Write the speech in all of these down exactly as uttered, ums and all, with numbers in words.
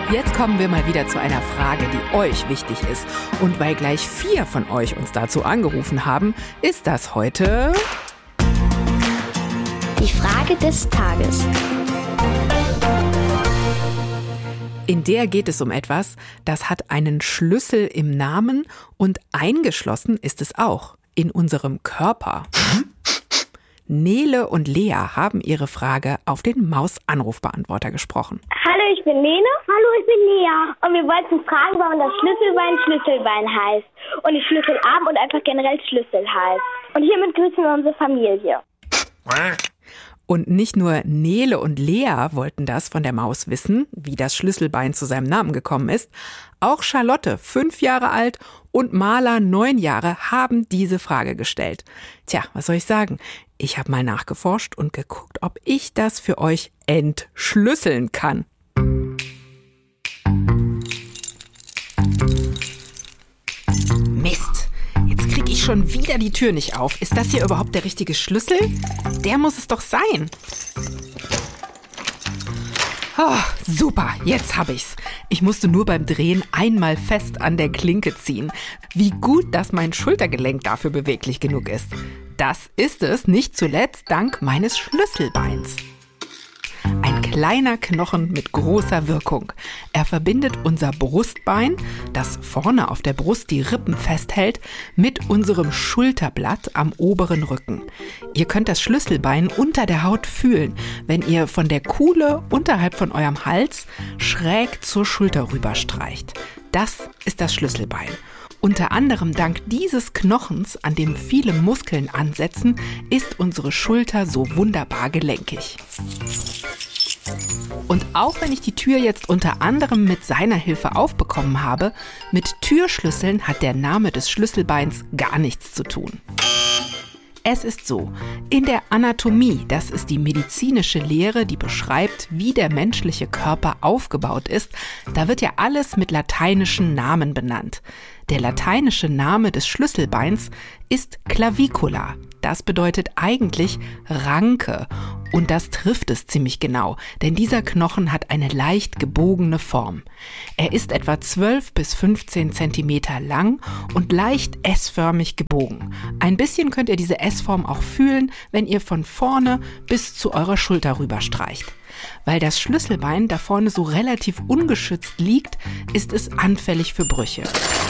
Jetzt kommen wir mal wieder zu einer Frage, die euch wichtig ist. Und weil gleich vier von euch uns dazu angerufen haben, ist das heute die Frage des Tages. In der geht es um etwas, das hat einen Schlüssel im Namen und eingeschlossen ist es auch in unserem Körper. Nele und Lea haben ihre Frage auf den Maus-Anrufbeantworter gesprochen. Hallo, ich bin Lene. Hallo, ich bin Lea. Und wir wollten fragen, warum das Schlüsselbein Schlüsselbein heißt. Und nicht Schlüsselarm und einfach generell Schlüssel heißt. Und hiermit grüßen wir unsere Familie. Und nicht nur Nele und Lea wollten das von der Maus wissen, wie das Schlüsselbein zu seinem Namen gekommen ist. Auch Charlotte, fünf Jahre alt, und Marla, neun Jahre, haben diese Frage gestellt. Tja, was soll ich sagen? Ich habe mal nachgeforscht und geguckt, ob ich das für euch entschlüsseln kann. Mist, jetzt kriege ich schon wieder die Tür nicht auf. Ist das hier überhaupt der richtige Schlüssel? Der muss es doch sein. Oh, super, jetzt hab ich's. Ich musste nur beim Drehen einmal fest an der Klinke ziehen. Wie gut, dass mein Schultergelenk dafür beweglich genug ist. Das ist es nicht zuletzt dank meines Schlüsselbeins. Ein kleiner Knochen mit großer Wirkung. Er verbindet unser Brustbein, das vorne auf der Brust die Rippen festhält, mit unserem Schulterblatt am oberen Rücken. Ihr könnt das Schlüsselbein unter der Haut fühlen, wenn ihr von der Kuhle unterhalb von eurem Hals schräg zur Schulter rüberstreicht. Das ist das Schlüsselbein. Unter anderem dank dieses Knochens, an dem viele Muskeln ansetzen, ist unsere Schulter so wunderbar gelenkig. Und auch wenn ich die Tür jetzt unter anderem mit seiner Hilfe aufbekommen habe, mit Türschlüsseln hat der Name des Schlüsselbeins gar nichts zu tun. Es ist so, in der Anatomie, das ist die medizinische Lehre, die beschreibt, wie der menschliche Körper aufgebaut ist, da wird ja alles mit lateinischen Namen benannt. Der lateinische Name des Schlüsselbeins ist Clavicula. Das bedeutet eigentlich Ranke. Und das trifft es ziemlich genau, denn dieser Knochen hat eine leicht gebogene Form. Er ist etwa zwölf bis fünfzehn Zentimeter lang und leicht S-förmig gebogen. Ein bisschen könnt ihr diese S-Form auch fühlen, wenn ihr von vorne bis zu eurer Schulter rüberstreicht. Weil das Schlüsselbein da vorne so relativ ungeschützt liegt, ist es anfällig für Brüche.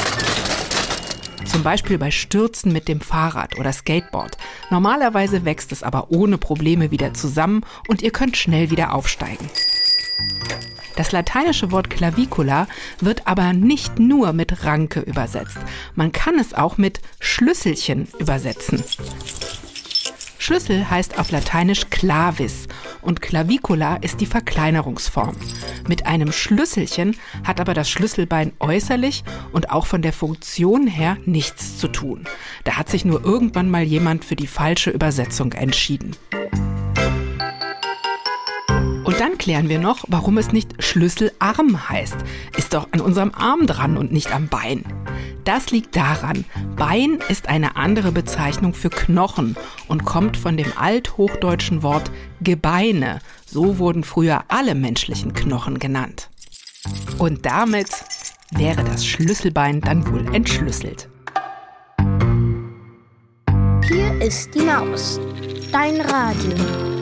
Zum Beispiel bei Stürzen mit dem Fahrrad oder Skateboard. Normalerweise wächst es aber ohne Probleme wieder zusammen und ihr könnt schnell wieder aufsteigen. Das lateinische Wort Clavicula wird aber nicht nur mit Ranke übersetzt. Man kann es auch mit Schlüsselchen übersetzen. Schlüssel heißt auf Lateinisch clavis und Clavicula ist die Verkleinerungsform. Mit einem Schlüsselchen hat aber das Schlüsselbein äußerlich und auch von der Funktion her nichts zu tun. Da hat sich nur irgendwann mal jemand für die falsche Übersetzung entschieden. Und dann klären wir noch, warum es nicht Schlüsselarm heißt. Ist doch an unserem Arm dran und nicht am Bein. Das liegt daran, Bein ist eine andere Bezeichnung für Knochen und kommt von dem althochdeutschen Wort Gebeine. So wurden früher alle menschlichen Knochen genannt. Und damit wäre das Schlüsselbein dann wohl entschlüsselt. Hier ist die Maus, dein Radio.